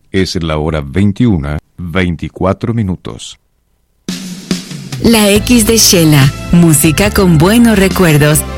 Es la hora 21:24. La X de Shela, música con buenos recuerdos